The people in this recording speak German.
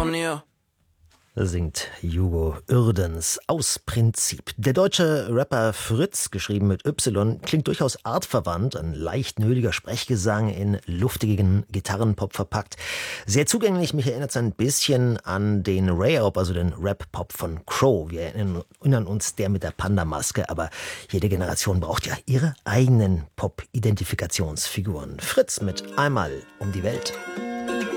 conmigo. Singt Hugo Uerdens aus Prinzip. Der deutsche Rapper Fritz, geschrieben mit Y, klingt durchaus artverwandt, ein leicht nöliger Sprechgesang in luftigen Gitarrenpop verpackt. Sehr zugänglich, mich erinnert es ein bisschen an den Ray-Op, also den Rap-Pop von Crow. Wir erinnern uns, der mit der Panda-Maske, aber jede Generation braucht ja ihre eigenen Pop-Identifikationsfiguren. Fritz mit Einmal um die Welt.